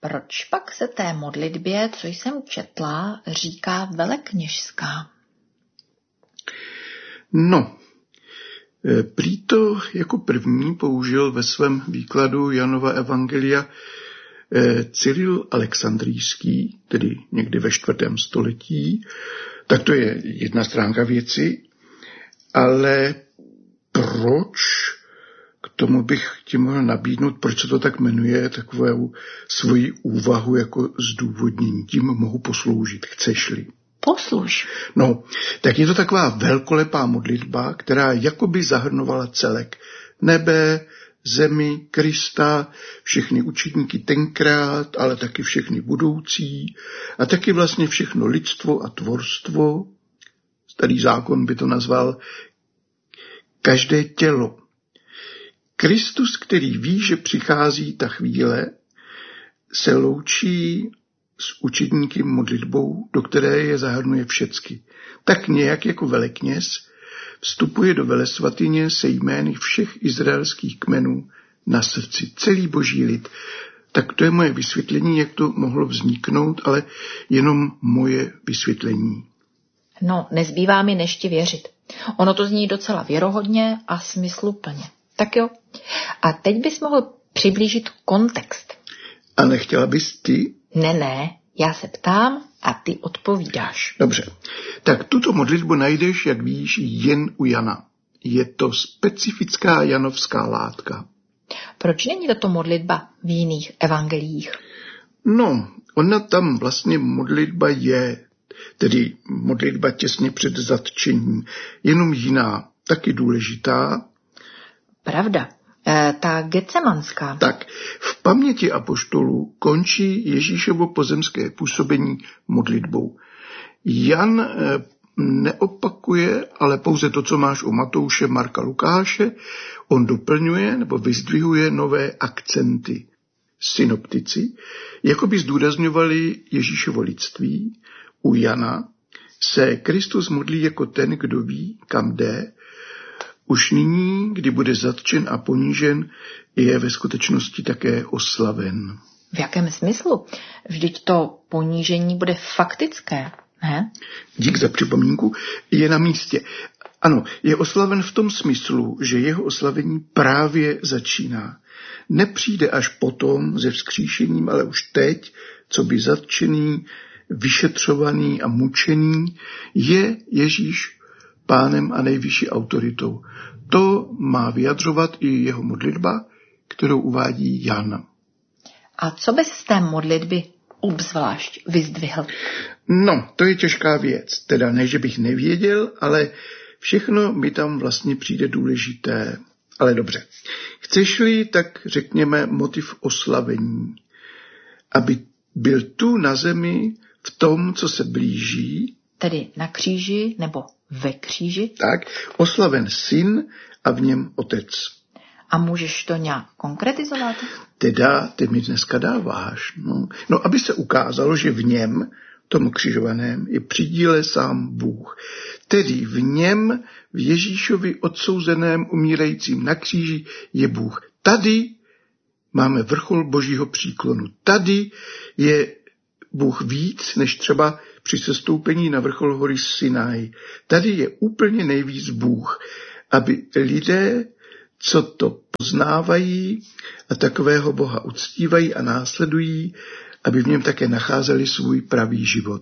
proč pak se té modlitbě, co jsem četla, říká velekněžská? No, prý to jako první použil ve svém výkladu Janova evangelia Cyril Alexandrijský, tedy někdy ve 4. století. Tak to je jedna stránka věci, ale proč? K tomu bych ti mohl nabídnout, proč se to tak jmenuje, takovou svoji úvahu jako zdůvodnění. Tím mohu posloužit, chceš-li. Posluž. No, tak je to taková velkolepá modlitba, která jakoby zahrnovala celek nebe, zemi, Krista, všechny učedníky tenkrát, ale taky všechny budoucí a taky vlastně všechno lidstvo a tvorstvo. Starý zákon by to nazval každé tělo. Kristus, který ví, že přichází ta chvíle, se loučí s učedníky modlitbou, do které je zahrnuje všecky. Tak nějak jako velekněz vstupuje do velesvatyně se jmény všech izraelských kmenů na srdci. Celý boží lid. Tak to je moje vysvětlení, jak to mohlo vzniknout, ale jenom moje vysvětlení. No, nezbývá mi než ti věřit. Ono to zní docela věrohodně a smysluplně. Tak jo. A teď bys mohl přiblížit kontext. A nechtěla bys ty? Ne, já se ptám a ty odpovídáš. Dobře, tak tuto modlitbu najdeš, jak víš, jen u Jana. Je to specifická janovská látka. Proč není tato modlitba v jiných evangeliích? No, ona tam vlastně modlitba je, tedy modlitba těsně před zatčením, jenom jiná, taky důležitá. Pravda. Ta Getsemanská. Tak, v paměti apoštolů končí Ježíšovo pozemské působení modlitbou. Jan neopakuje, ale pouze to, co máš u Matouše, Marka, Lukáše. On doplňuje nebo vyzdvihuje nové akcenty. Synoptici jakoby zdůrazňovali Ježíšovo lidství. U Jana se Kristus modlí jako ten, kdo ví, kam jde. Už nyní, kdy bude zatčen a ponížen, je ve skutečnosti také oslaven. V jakém smyslu? Vždyť to ponížení bude faktické, ne? Dík za připomínku, je na místě. Ano, je oslaven v tom smyslu, že jeho oslavení právě začíná. Nepřijde až potom se vzkříšením, ale už teď, co by zatčený, vyšetřovaný a mučený, je Ježíš pánem a nejvyšší autoritou. To má vyjadřovat i jeho modlitba, kterou uvádí Jan. A co bys z té modlitby obzvlášť vyzdvihl? No, to je těžká věc. Teda ne, že bych nevěděl, ale všechno mi tam vlastně přijde důležité. Ale dobře. Chceš-li, tak řekněme motiv oslavení. Aby byl tu na zemi v tom, co se blíží. Tedy na kříži nebo ve kříži? Tak, oslaven syn a v něm otec. A můžeš to nějak konkretizovat? Teda, ty mi dneska dáváš. No, aby se ukázalo, že v něm, tomu křižovaném, je při díle sám Bůh. Tedy v něm, v Ježíšovi odsouzeném umírajícím na kříži, je Bůh. Tady máme vrchol božího příklonu. Tady je Bůh víc, než třeba při sestoupení na vrchol hory Sinaj. Tady je úplně nejvíc Bůh, aby lidé, co to poznávají a takového Boha uctívají a následují, aby v něm také nacházeli svůj pravý život.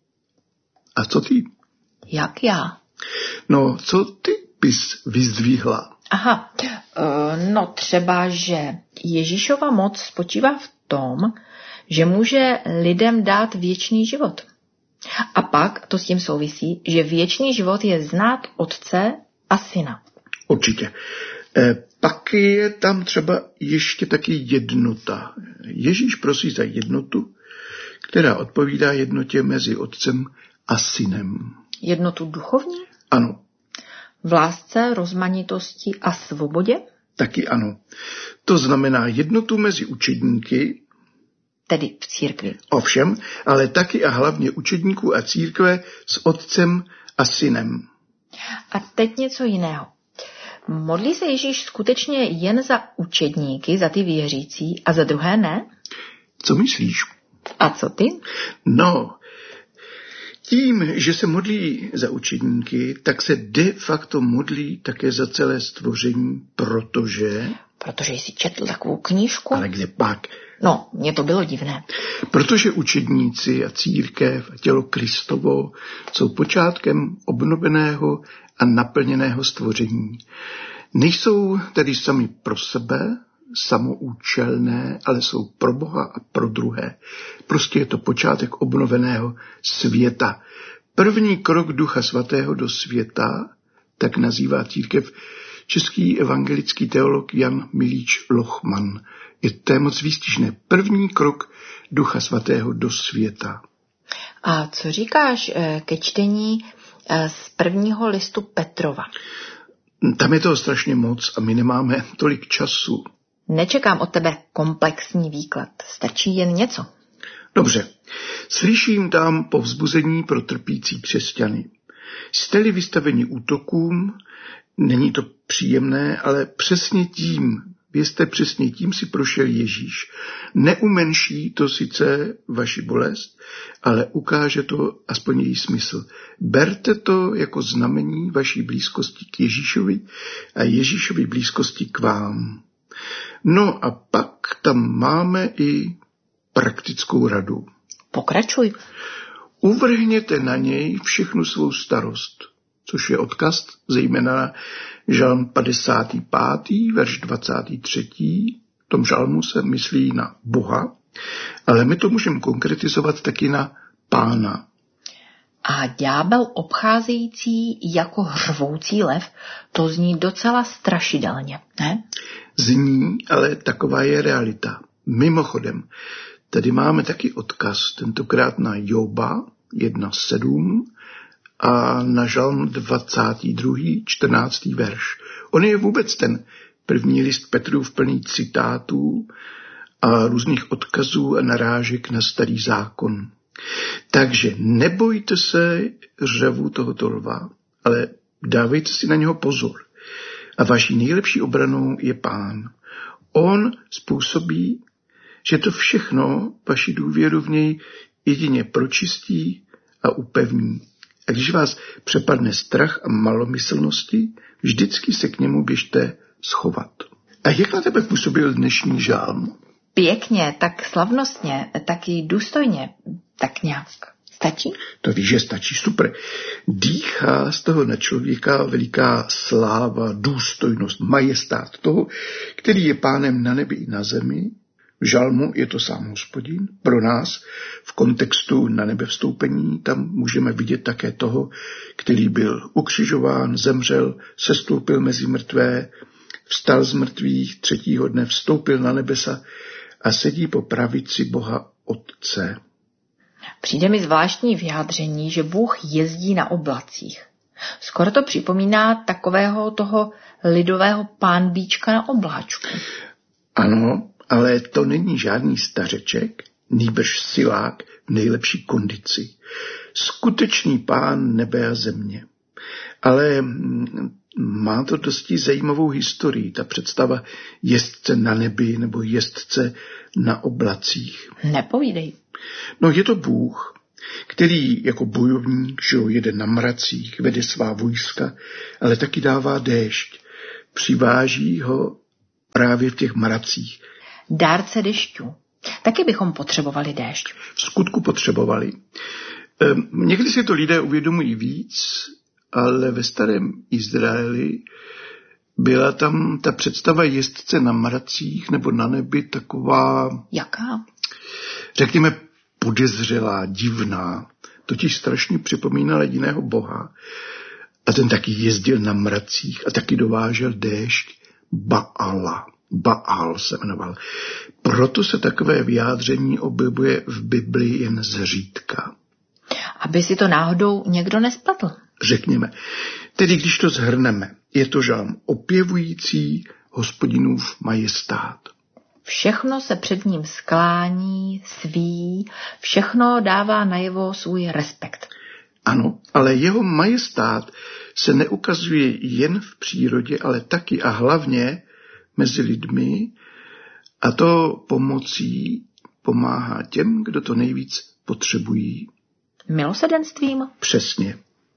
A co ty? Jak já? No, co ty bys vyzdvihla? Aha, no třeba, že Ježíšova moc spočívá v tom, že může lidem dát věčný život. A pak to s tím souvisí, že věčný život je znát Otce a Syna. Určitě. Pak je tam třeba ještě taky jednota. Ježíš prosí za jednotu, která odpovídá jednotě mezi Otcem a Synem. Jednotu duchovní? Ano. V lásce, rozmanitosti a svobodě? Taky ano. To znamená jednotu mezi učedníky, tedy v církvi. Ovšem, ale taky a hlavně učedníků a církve s Otcem a Synem. A teď něco jiného. Modlí se Ježíš skutečně jen za učedníky, za ty věřící a za druhé ne? Co myslíš? A co ty? No, tím, že se modlí za učedníky, tak se de facto modlí také za celé stvoření, protože... Protože jsi četl takovou knížku? Ale kde pak? No, mně to bylo divné. Protože učedníci a církev a tělo Kristovo jsou počátkem obnoveného a naplněného stvoření. Nejsou tedy sami pro sebe, samoučelné, ale jsou pro Boha a pro druhé. Prostě je to počátek obnoveného světa. První krok Ducha Svatého do světa, tak nazývá církev český evangelický teolog Jan Milíč Lochman. To je moc výstižné. První krok Ducha Svatého do světa. A co říkáš ke čtení z prvního listu Petrova? Tam je toho strašně moc a my nemáme tolik času. Nečekám od tebe komplexní výklad. Stačí jen něco. Dobře. Slyším tam povzbuzení pro trpící křesťany. Jste-li vystaveni útokům, není to příjemné, ale přesně tím si prošel Ježíš. Neumenší to sice vaši bolest, ale ukáže to aspoň její smysl. Berte to jako znamení vaší blízkosti k Ježíšovi a Ježíšovi blízkosti k vám. No a pak tam máme i praktickou radu. Pokračuj. Uvrhněte na něj všechnu svou starost, což je odkaz zejména na žalm 55, verš 23. V tom žalmu se myslí na Boha, ale my to můžeme konkretizovat taky na Pána. A ďábel obcházející jako hrvoucí lev, to zní docela strašidelně, ne? Zní, ale taková je realita. Mimochodem, tady máme taky odkaz, tentokrát na Joba 1.7 a na žalm 22. 14. verš. On je vůbec ten první list Petrův plný citátů a různých odkazů a narážek na starý zákon. Takže nebojte se řevu tohoto lva, ale dávejte si na něho pozor. A vaší nejlepší obranou je Pán. On způsobí, že to všechno vaši důvěru v něj jedině pročistí a upevní. A když vás přepadne strach a malomyslnosti, vždycky se k němu běžte schovat. A jak na tebe působil dnešní žálm? Pěkně, tak slavnostně, taky důstojně, tak nějak. Stačí? To víš, že stačí, super. Dýchá z toho na člověka veliká sláva, důstojnost, majestát toho, který je pánem na nebi i na zemi. V žalmu je to sám Hospodin. Pro nás v kontextu na nebe vstoupení tam můžeme vidět také toho, který byl ukřižován, zemřel, sestoupil mezi mrtvé, vstal z mrtvých, 3. dne vstoupil na nebesa a sedí po pravici Boha Otce. Přijde mi zvláštní vyjádření, že Bůh jezdí na oblacích. Skoro to připomíná takového toho lidového pánbíčka na obláčku. Ano, ale to není žádný stařeček, nýbrž silák v nejlepší kondici. Skutečný pán nebe a země. Ale má to dosti zajímavou historii, ta představa jezdce na nebi nebo jezdce na oblacích. Nepovídej. No je to Bůh, který jako bojovník jede na mracích, vede svá vojska, ale taky dává déšť. Přiváží ho právě v těch mracích. Dárce dešťů. Taky bychom potřebovali déšť. V skutku potřebovali. Někdy si to lidé uvědomují víc, ale ve starém Izraeli byla tam ta představa jezdce na mracích nebo na nebi taková... Jaká? Řekněme podezřelá, divná. Totiž strašně připomínala jiného boha. A ten taky jezdil na mracích a taky dovážel déšť Baala. Baal se jmenoval. Proto se takové vyjádření objevuje v Biblii jen zřídka. Aby si to náhodou někdo nespletl. Řekněme. Tedy když to shrneme, je to žalm opěvující Hospodinův majestát. Všechno se před ním sklání, sví, všechno dává najevo svůj respekt. Ano, ale jeho majestát se neukazuje jen v přírodě, ale taky a hlavně mezi lidmi, a to pomocí pomáhá těm, kdo to nejvíc potřebují. Milosrdenstvím? Přesně.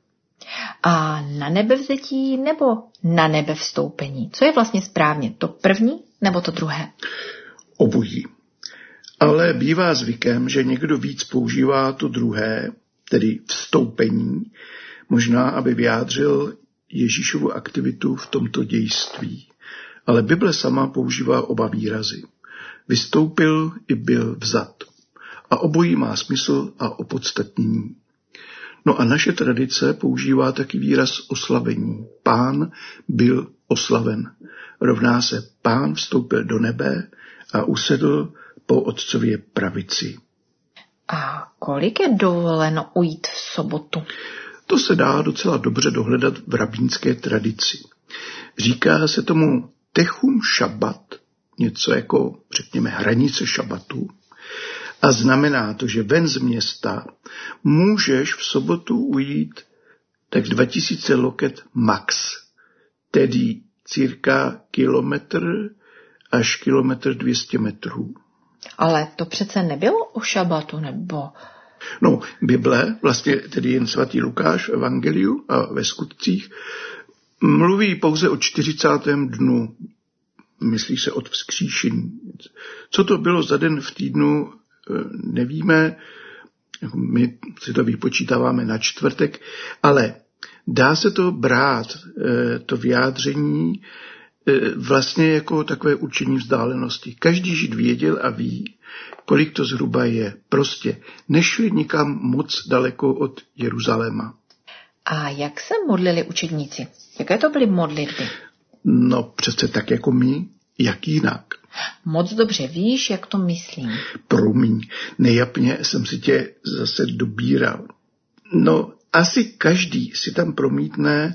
A na nebevzetí nebo na nebevstoupení? Co je vlastně správně? To první nebo to druhé? Obojí. Ale bývá zvykem, že někdo víc používá to druhé, tedy vstoupení, možná, aby vyjádřil Ježíšovu aktivitu v tomto dějství. Ale Bible sama používá oba výrazy. Vystoupil i byl vzat. A obojí má smysl a opodstatnění. No a naše tradice používá taky výraz oslavení. Pán byl oslaven. Rovná se Pán vstoupil do nebe a usedl po Otcově pravici. A kolik je dovoleno ujít v sobotu? To se dá docela dobře dohledat v rabínské tradici. Říká se tomu techum šabat, něco jako, řekněme, hranice šabatu. A znamená to, že ven z města můžeš v sobotu ujít tak 2000 loket max, tedy cirka kilometr až kilometr 200 metrů. Ale to přece nebylo o šabatu, nebo... No, Bible, vlastně tedy jen svatý Lukáš v Evangeliu a ve skutcích, mluví pouze o 40. dnu, myslí se od vzkříšení. Co to bylo za den v týdnu, nevíme, my si to vypočítáváme na čtvrtek, ale dá se to brát, to vyjádření, vlastně jako takové určení vzdálenosti. Každý Žid věděl a ví, kolik to zhruba je. Prostě nešli nikam moc daleko od Jeruzaléma. A jak se modlili učedníci? Jaké to byly modlitby? No přece tak jako my, jak jinak. Moc dobře víš, jak to myslím. Promiň, nejapně jsem si tě zase dobíral. No, asi každý si tam promítne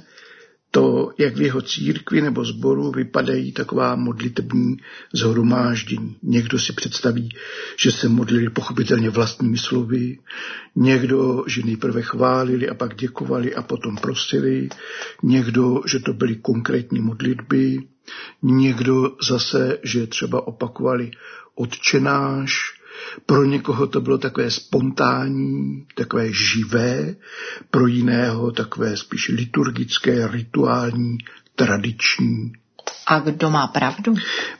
to, jak v jeho církvi nebo sboru vypadají taková modlitební shromáždění. Někdo si představí, že se modlili pochopitelně vlastními slovy, někdo, že nejprve chválili a pak děkovali a potom prosili, někdo, že to byly konkrétní modlitby, někdo zase, že třeba opakovali Otče náš. Pro někoho to bylo takové spontánní, takové živé, pro jiného takové spíš liturgické, rituální, tradiční. A kdo má pravdu?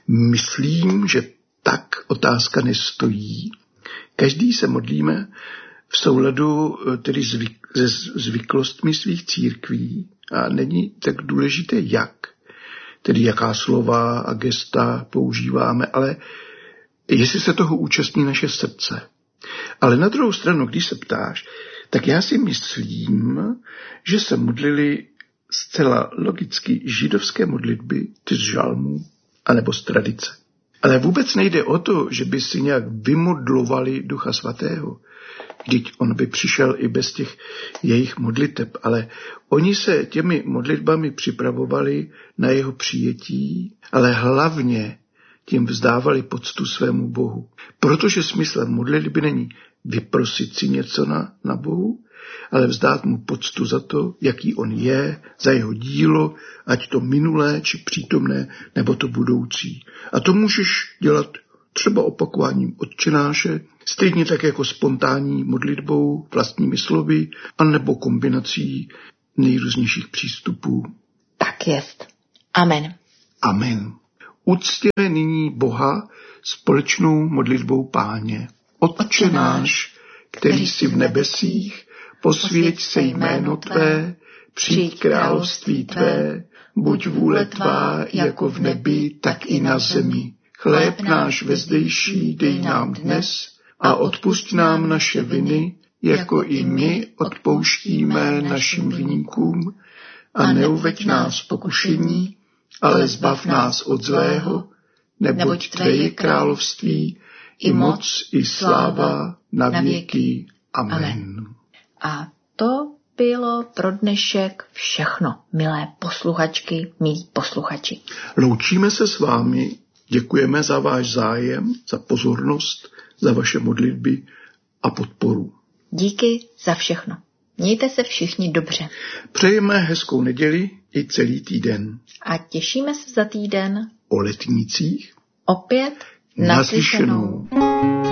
Myslím, že tak otázka nestojí. Každý se modlíme v souladu tedy se zvyklostmi svých církví a není tak důležité jak, tedy jaká slova a gesta používáme, ale jestli se toho účastní naše srdce. Ale na druhou stranu, když se ptáš, tak já si myslím, že se modlili zcela logicky židovské modlitby, ty z žalmů, anebo z tradice. Ale vůbec nejde o to, že by si nějak vymodlovali Ducha Svatého. Vždyť on by přišel i bez těch jejich modliteb, ale oni se těmi modlitbami připravovali na jeho přijetí, ale hlavně tím vzdávali poctu svému Bohu. Protože smyslem modlitby není vyprosit si něco na Bohu, ale vzdát mu poctu za to, jaký on je, za jeho dílo, ať to minulé, či přítomné, nebo to budoucí. A to můžeš dělat třeba opakováním Otče náše, stejně tak jako spontánní modlitbou, vlastními slovy, anebo kombinací nejrůznějších přístupů. Tak jest. Amen. Amen. Uctěme nyní Boha společnou modlitbou Páně. Otče náš, který jsi v nebesích, posvěť se jméno Tvé, přijď království Tvé, buď vůle Tvá jako v nebi, tak i na zemi. Chléb náš vezdejší dej nám dnes a odpusť nám naše viny, jako i my odpouštíme našim viníkům, a neuveď nás v pokušení, ale zbav nás od zlého, neboť Tvé je království, i moc, i sláva na věky. Amen. A to bylo pro dnešek všechno, milé posluchačky, milí posluchači. Loučíme se s vámi, děkujeme za váš zájem, za pozornost, za vaše modlitby a podporu. Díky za všechno. Mějte se všichni dobře. Přejeme hezkou neděli i celý týden. A těšíme se za týden O letnících opět naslyšenou.